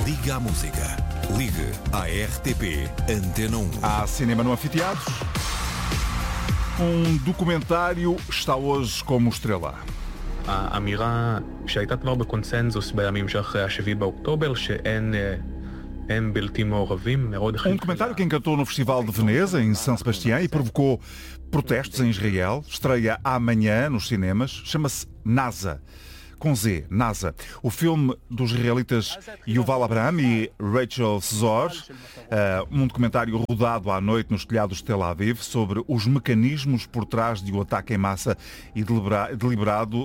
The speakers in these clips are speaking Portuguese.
Liga à música. Ligue à RTP Antena 1. Há cinema no Anfiteatro. Um documentário está hoje como estrela. האמירה שהייתה כבר בקונצנזוס בימים שאחרי ה-7 באוקטובר שאין בלתי מעורבים מאוד Um documentário que encantou no Festival de Veneza, em São Sebastião, e provocou protestos em Israel. Estreia amanhã nos cinemas. Chama-se NASA. Com Z, NASA. O filme dos israelitas Yuval Abraham e Rachel Zor, um documentário rodado à noite nos telhados de Tel Aviv sobre os mecanismos por trás de um ataque em massa e deliberado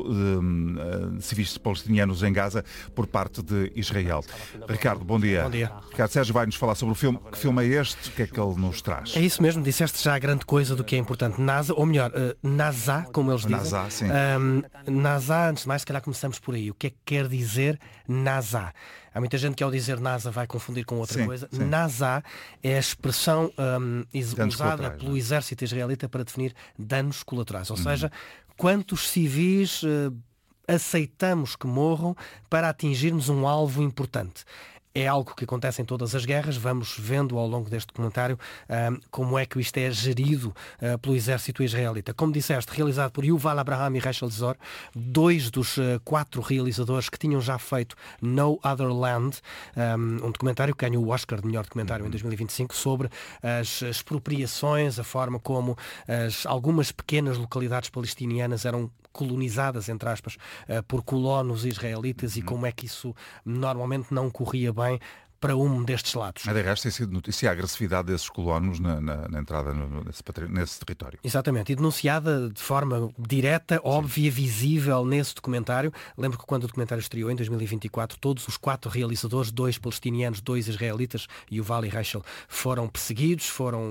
de civis palestinianos em Gaza por parte de Israel. Ricardo, bom dia. Bom dia. Ricardo Sérgio vai-nos falar sobre o filme. Que filme é este? O que é que ele nos traz? É isso mesmo, disseste já a grande coisa do que é importante. NASA, ou melhor, NASA, como eles dizem. NASA, sim. NASA, antes de mais, se calhar começamos por aí. O que é que quer dizer NASA? Há muita gente que ao dizer NASA vai confundir com outra coisa. Sim. NASA é a expressão usada pelo não é? exército israelita para definir danos colaterais. Ou seja, quantos civis aceitamos que morram para atingirmos um alvo importante. É algo que acontece em todas as guerras. Vamos vendo ao longo deste documentário como é que isto é gerido pelo exército israelita. Como disseste, realizado por Yuval Abraham e Rachel Zor, dois dos 4 realizadores que tinham já feito No Other Land, um documentário que ganhou o Oscar de melhor documentário em 2025 sobre as expropriações, a forma como algumas pequenas localidades palestinianas eram colonizadas, entre aspas, por colonos israelitas e como é que isso normalmente não corria bem para um destes lados. De resto, tem sido notícia a agressividade desses colonos na entrada nesse território. Exatamente, e denunciada de forma direta, óbvia, visível nesse documentário. Lembro que quando o documentário estreou em 2024, todos os 4 realizadores, 2 palestinianos, 2 israelitas, Yuval e Rachel, foram perseguidos,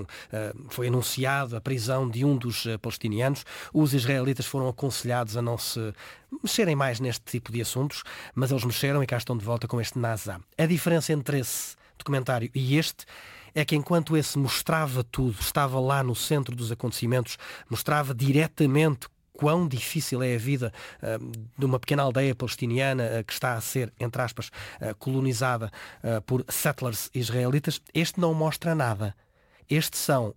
foi anunciado a prisão de um dos palestinianos. Os israelitas foram aconselhados a não se mexerem mais neste tipo de assuntos, mas eles mexeram e cá estão de volta com este NASA. A diferença entre esse documentário e este é que enquanto esse mostrava tudo, estava lá no centro dos acontecimentos, mostrava diretamente quão difícil é a vida de uma pequena aldeia palestiniana que está a ser, entre aspas, colonizada por settlers israelitas, este não mostra nada. Este são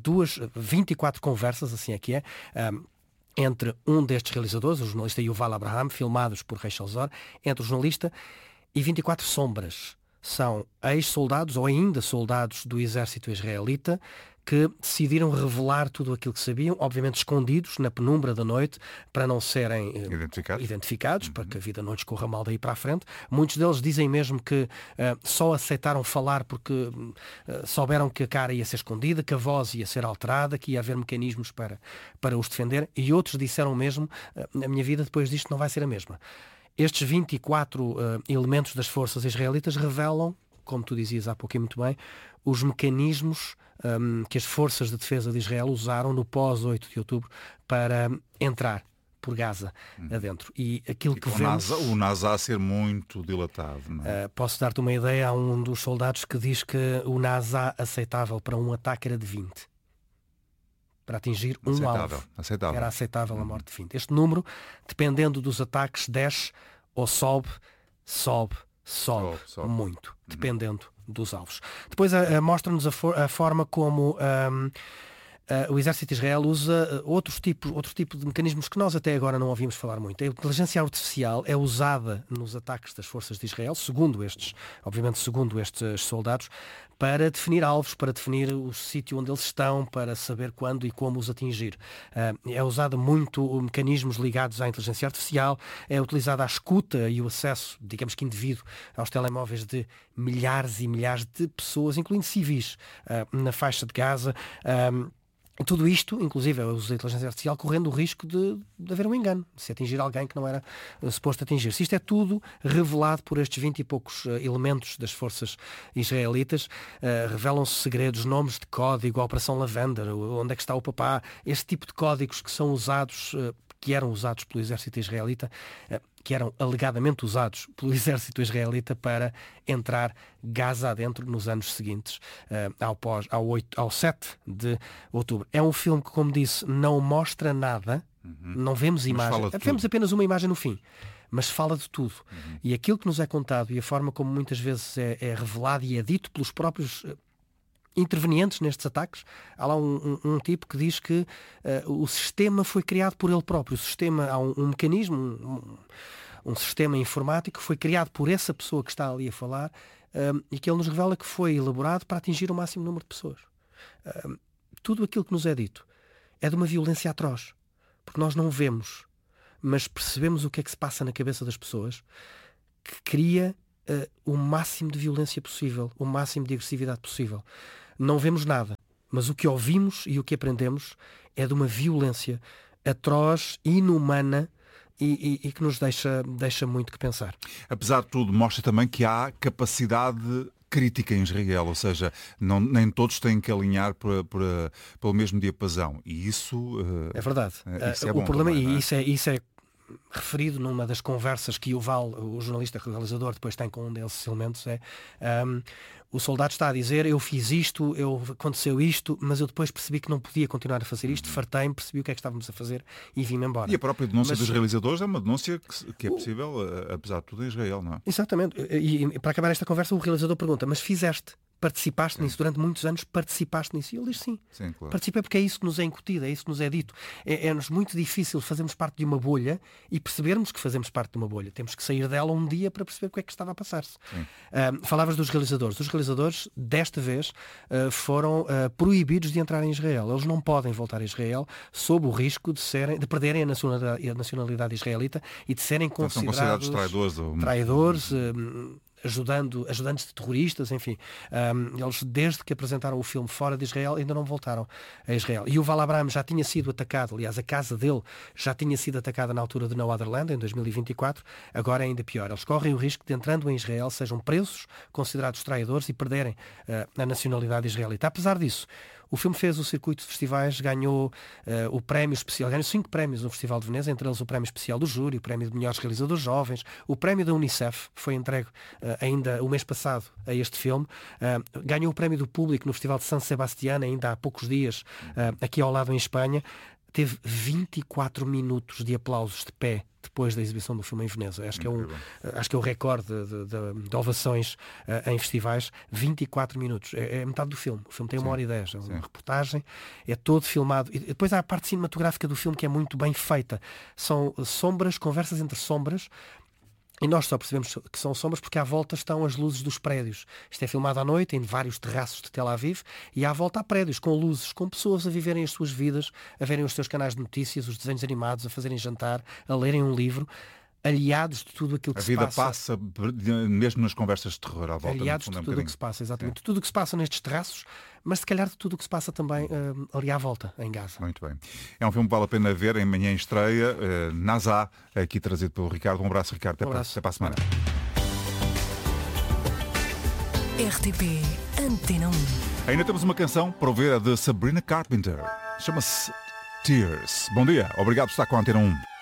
24 conversas, assim é que é, entre um destes realizadores, o jornalista Yuval Abraham, filmados por Rachel Zor, entre o jornalista e 24 sombras. São ex-soldados ou ainda soldados do exército israelita que decidiram revelar tudo aquilo que sabiam, obviamente escondidos na penumbra da noite para não serem identificados, para que a vida não lhes corra mal daí para a frente. Muitos deles dizem mesmo que só aceitaram falar porque souberam que a cara ia ser escondida, que a voz ia ser alterada, que ia haver mecanismos para os defender, e outros disseram mesmo, a minha vida depois disto não vai ser a mesma. Estes 24 elementos das forças israelitas revelam, como tu dizias há pouco e muito bem, os mecanismos que as forças de defesa de Israel usaram no pós-8 de outubro para entrar por Gaza adentro. E aquilo que vemos... O NASA a ser muito dilatado, não é? Posso dar-te uma ideia, há um dos soldados que diz que o NASA aceitável para um ataque era de 20. Para atingir um alvo. Aceitável. Era aceitável a morte de 20. Este número, dependendo dos ataques, desce ou sobe muito, dependendo dos alvos. Depois mostra-nos a forma como o exército de Israel usa outro tipo de mecanismos que nós até agora não ouvimos falar muito. A inteligência artificial é usada nos ataques das forças de Israel, segundo estes soldados, para definir alvos, para definir o sítio onde eles estão, para saber quando e como os atingir. É usado muito mecanismos ligados à inteligência artificial, é utilizada a escuta e o acesso, digamos que indevido, aos telemóveis de milhares e milhares de pessoas, incluindo civis, na faixa de Gaza. Tudo isto, inclusive, o uso da inteligência artificial, correndo o risco de haver um engano, de se atingir alguém que não era suposto atingir. Se isto é tudo revelado por estes 20 e poucos elementos das forças israelitas, revelam-se segredos, nomes de código, a Operação Lavender, onde é que está o papá, este tipo de códigos que são usados, que eram usados pelo exército israelita, que eram alegadamente usados pelo exército israelita para entrar Gaza adentro nos anos seguintes, ao 7 de outubro. É um filme que, como disse, não mostra nada, não vemos imagem, vemos apenas uma imagem no fim. mas fala de tudo. E aquilo que nos é contado e a forma como muitas vezes é revelado e é dito pelos próprios intervenientes nestes ataques, há lá um tipo que diz que o sistema foi criado por ele próprio. O sistema, há um mecanismo, um sistema informático que foi criado por essa pessoa que está ali a falar, e que ele nos revela que foi elaborado para atingir o máximo número de pessoas. Tudo aquilo que nos é dito é de uma violência atroz, porque nós não vemos, mas percebemos o que é que se passa na cabeça das pessoas, que cria o máximo de violência possível, o máximo de agressividade possível. Não vemos nada, mas o que ouvimos e o que aprendemos é de uma violência atroz, inumana, e que nos deixa muito que pensar. Apesar de tudo, mostra também que há capacidade crítica em Israel, ou seja, nem todos têm que alinhar pelo mesmo diapasão. E isso é verdade. Isso é o bom problema, também, isso é referido numa das conversas que o jornalista realizador, depois tem com um desses elementos, o soldado está a dizer: eu fiz isto, aconteceu isto, mas eu depois percebi que não podia continuar a fazer isto, fartei-me, percebi o que é que estávamos a fazer e vim-me embora. E a própria denúncia dos realizadores é uma denúncia que é possível, apesar de tudo, em Israel, não é? Exatamente. E para acabar esta conversa, o realizador pergunta: mas participaste nisso durante muitos anos, participaste nisso? E ele diz sim. Claro. Participei porque é isso que nos é incutido, é isso que nos é dito. É-nos muito difícil fazermos parte de uma bolha e percebermos que fazemos parte de uma bolha. Temos que sair dela um dia para perceber o que é que estava a passar-se. Falavas dos realizadores. Os realizadores, desta vez, foram proibidos de entrar em Israel. Eles não podem voltar a Israel sob o risco de perderem a nacionalidade israelita e de serem considerados traidores, ajudantes de terroristas, enfim. Eles, desde que apresentaram o filme fora de Israel, ainda não voltaram a Israel. E o Val Abraham já tinha sido atacado, aliás, a casa dele já tinha sido atacada na altura de No Other Land, em 2024, agora é ainda pior. Eles correm o risco de, entrando em Israel, sejam presos, considerados traidores e perderem a nacionalidade israelita. Apesar disso, o filme fez o circuito de festivais, ganhou o prémio especial, ganhou 5 prémios no Festival de Veneza, entre eles o prémio especial do júri, o prémio de melhores realizadores jovens, o prémio da Unicef, foi entregue ainda o mês passado a este filme, ganhou o prémio do público no Festival de San Sebastián, ainda há poucos dias, aqui ao lado em Espanha. Teve 24 minutos de aplausos de pé depois da exibição do filme em Veneza. Acho que é o recorde de ovações em festivais. 24 minutos. É metade do filme. O filme tem 1h10. É uma reportagem. É todo filmado. E depois há a parte cinematográfica do filme que é muito bem feita. São sombras, conversas entre sombras. E nós só percebemos que são sombras porque à volta estão as luzes dos prédios. Isto é filmado à noite em vários terraços de Tel Aviv e à volta há prédios com luzes, com pessoas a viverem as suas vidas, a verem os seus canais de notícias, os desenhos animados, a fazerem jantar, a lerem um livro, aliados de tudo aquilo que se passa. A vida passa mesmo nas conversas de terror à volta. Aliados de tudo o que se passa, exatamente. Tudo o que se passa nestes terraços, mas se calhar de tudo o que se passa também ali à volta, em Gaza. Muito bem. É um filme que vale a pena ver, em manhã estreia. Nazá, aqui trazido pelo Ricardo. Um abraço, Ricardo. Até para a semana. RTP Antena 1. Ainda temos uma canção para ouvir, a de Sabrina Carpenter. Chama-se Tears. Bom dia. Obrigado por estar com a Antena 1.